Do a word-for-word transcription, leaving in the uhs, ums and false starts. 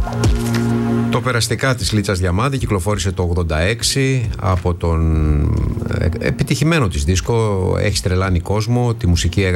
Το περαστικά της Λίτσας Διαμάντη κυκλοφόρησε το ογδόντα έξι από τον επιτυχημένο της δίσκο «Έχεις τρελάνει κόσμο». Τη μουσική